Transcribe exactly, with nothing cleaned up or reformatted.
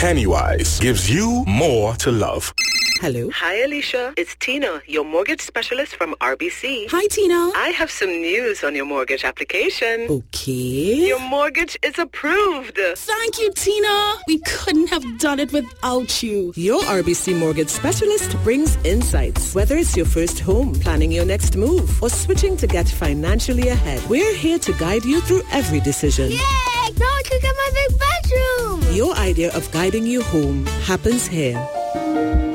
Pennywise gives you more to love. Hello. Hi, Alicia. It's Tina, your mortgage specialist from R B C. Hi, Tina. I have some news on your mortgage application. Okay. Your mortgage is approved. Thank you, Tina. We couldn't have done it without you. Your R B C mortgage specialist brings insights. Whether it's your first home, planning your next move, or switching to get financially ahead, we're here to guide you through every decision. Yay! Now I can get my big bedroom! Your idea of guiding you home happens here.